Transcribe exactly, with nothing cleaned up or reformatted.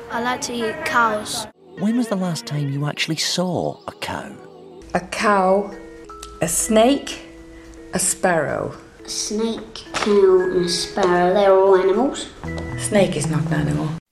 I like to eat cows. When was the last time you actually saw a cow? A cow, a snake, a sparrow. A snake, cow and a sparrow, they're all animals. A snake is not an animal.